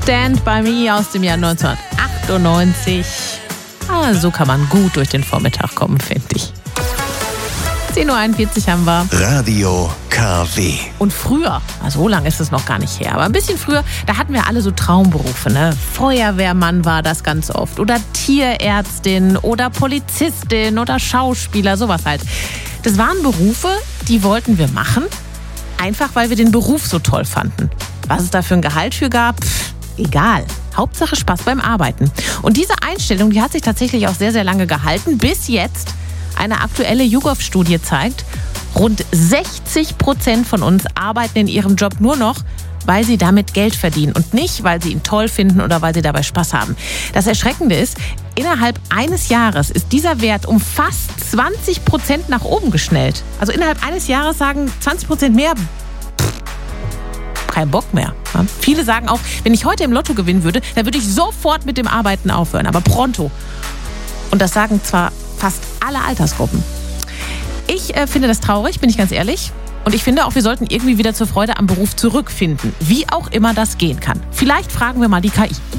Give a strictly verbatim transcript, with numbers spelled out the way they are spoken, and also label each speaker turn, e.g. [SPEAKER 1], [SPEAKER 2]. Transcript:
[SPEAKER 1] Stand By Me aus dem Jahr neunzehnhundertachtundneunzig. Ah, so kann man gut durch den Vormittag kommen, finde ich. zehn Uhr einundvierzig haben wir.
[SPEAKER 2] Radio K W.
[SPEAKER 1] Und früher, also so lange ist es noch gar nicht her, aber ein bisschen früher, da hatten wir alle so Traumberufe, ne? Feuerwehrmann war das ganz oft oder Tierärztin oder Polizistin oder Schauspieler, sowas halt. Das waren Berufe, die wollten wir machen, einfach weil wir den Beruf so toll fanden. Was es da für ein Gehalt für gab, pff, egal. Hauptsache Spaß beim Arbeiten. Und diese Einstellung, die hat sich tatsächlich auch sehr, sehr lange gehalten, bis jetzt eine aktuelle YouGov-Studie zeigt, rund sechzig Prozent von uns arbeiten in ihrem Job nur noch, weil sie damit Geld verdienen und nicht, weil sie ihn toll finden oder weil sie dabei Spaß haben. Das Erschreckende ist, innerhalb eines Jahres ist dieser Wert um fast zwanzig Prozent nach oben geschnellt. Also innerhalb eines Jahres sagen zwanzig Prozent mehr, pff, kein Bock mehr. Ja? Viele sagen auch, wenn ich heute im Lotto gewinnen würde, dann würde ich sofort mit dem Arbeiten aufhören, aber pronto. Und das sagen zwar fast alle Altersgruppen. Ich äh, finde das traurig, bin ich ganz ehrlich. Und ich finde auch, wir sollten irgendwie wieder zur Freude am Beruf zurückfinden. Wie auch immer das gehen kann. Vielleicht fragen wir mal die K I.